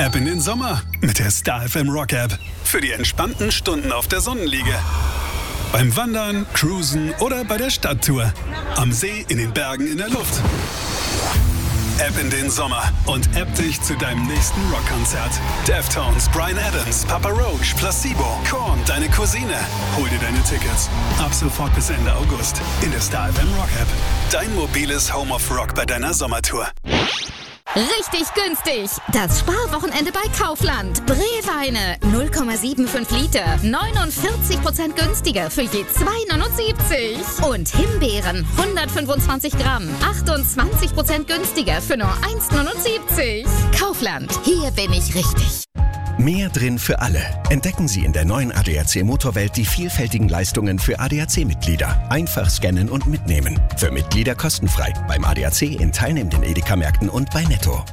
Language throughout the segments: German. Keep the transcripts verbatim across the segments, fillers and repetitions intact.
Ab in den Sommer mit der Star F M Rock App. Für die entspannten Stunden auf der Sonnenliege. Beim Wandern, Cruisen oder bei der Stadttour. Am See, in den Bergen, in der Luft. Ab in den Sommer und app dich zu deinem nächsten Rockkonzert. Deftones, Bryan Adams, Papa Roach, Placebo, Korn, deine Cousine. Hol dir deine Tickets. Ab sofort bis Ende August in der Star F M Rock App. Dein mobiles Home of Rock bei deiner Sommertour. Richtig günstig. Das Sparwochenende bei Kaufland. Breweine null Komma fünfundsiebzig Liter. neunundvierzig Prozent günstiger für je zwei neunundsiebzig. Und Himbeeren hundertfünfundzwanzig Gramm. achtundzwanzig Prozent günstiger für nur eins neunundsiebzig. Kaufland. Hier bin ich richtig. Mehr drin für alle. Entdecken Sie in der neuen A D A C Motorwelt die vielfältigen Leistungen für A D A C-Mitglieder. Einfach scannen und mitnehmen. Für Mitglieder kostenfrei. Beim A D A C in teilnehmenden Edeka-Märkten und bei Netto.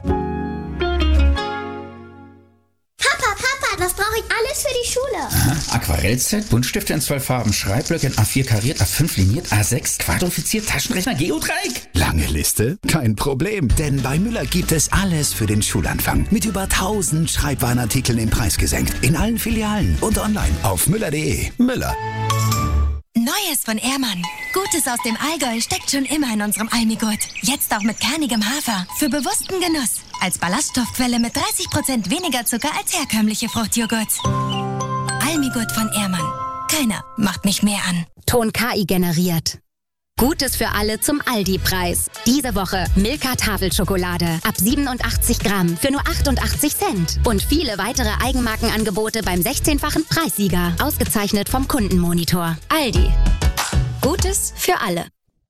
Papa, Papa, das brauche ich alles für die Schule. Aha. Aquarellset, Buntstifte in zwölf Farben, Schreibblöcke in A vier kariert, A fünf liniert, A sechs quadrifiziert, Taschenrechner, Geodreieck. Lange Liste? Kein Problem, denn bei Müller gibt es alles für den Schulanfang. Mit über tausend Schreibwarenartikeln im Preis gesenkt. In allen Filialen und online auf müller punkt de. Müller. Neues von Ehrmann. Gutes aus dem Allgäu steckt schon immer in unserem Almigurt. Jetzt auch mit kernigem Hafer. Für bewussten Genuss. Als Ballaststoffquelle mit dreißig Prozent weniger Zucker als herkömmliche Fruchtjoghurt. Almigurt von Ehrmann. Keiner macht mich mehr an. Ton K I generiert. Gutes für alle zum Aldi-Preis. Diese Woche Milka Tafelschokolade ab siebenundachtzig Gramm für nur achtundachtzig Cent. Und viele weitere Eigenmarkenangebote beim sechzehnfachen Preissieger. Ausgezeichnet vom Kundenmonitor. Aldi. Gutes für alle.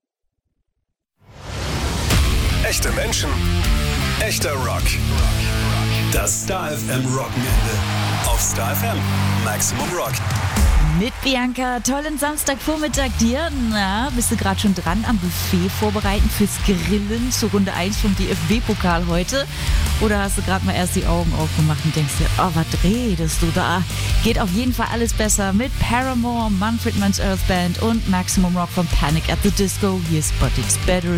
Echte Menschen, echter Rock. Das Star F M Rockenende. Auf Star F M Maximum Rock. Mit Bianca, tollen Samstagvormittag dir. Na, bist du gerade schon dran am Buffet vorbereiten fürs Grillen zur Runde eins vom D F B-Pokal heute? Oder hast du gerade mal erst die Augen aufgemacht und denkst dir, oh, was redest du da? Geht auf jeden Fall alles besser mit Paramore, Manfred Mann's Earth Band und Maximum Rock von Panic at the Disco. Hier ist But It's Better